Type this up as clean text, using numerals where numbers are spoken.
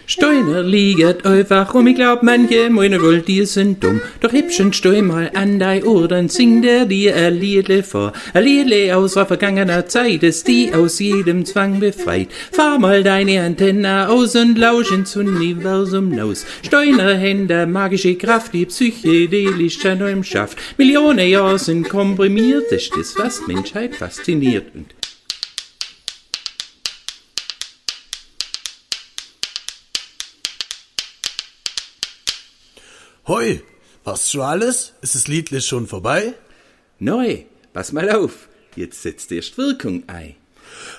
Steiner liegt einfach rum, ich glaub, manche meine Gold, die sind dumm. Doch hübschen steu mal an dei Ohr, dann singt dir ein Liedle vor. Ein Liedle aus vergangener Zeit, ist die aus jedem Zwang befreit. Fahr mal deine Antenne aus und lausch ins Universum hinaus. Steiner Hände, magische Kraft, die psychedelisch neuem schafft. Millionen Jahre sind komprimiert, das ist das, was Menschheit fasziniert. Und Hoi, passt schon alles? Ist das Liedle schon vorbei? neu, pass mal auf, jetzt setzt erst Wirkung ein.